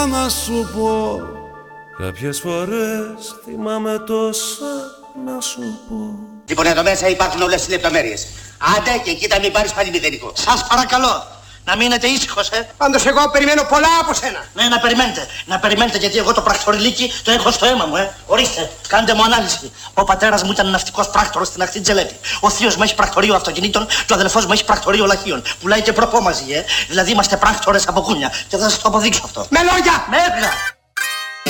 Να σου πω, κάποιες φορές θυμάμαι τόσα να σου πω. Λοιπόν, εδώ μέσα υπάρχουν όλες τις λεπτομέρειες. Άντε και κοίτα μην πάρεις πάλι μηδενικό. Σας παρακαλώ, να μείνετε ήσυχος, Πάντως εγώ περιμένω πολλά από σένα. Ναι, να περιμένετε γιατί εγώ το πρακτοριλίκι το έχω στο αίμα μου, Ορίστε, κάντε μου ανάλυση. Ο πατέρας μου ήταν ναυτικός πράκτορος στην ακτή Τζελέπη. Ο θείος μου έχει πρακτορείο αυτοκινήτων και ο αδελφός μου έχει πρακτορείο λαχείων. Πουλάει και προπό μαζί, Δηλαδή είμαστε πράκτορες από κούνια. Και θα σας το αποδείξω αυτό. Με λόγια! Μέγα!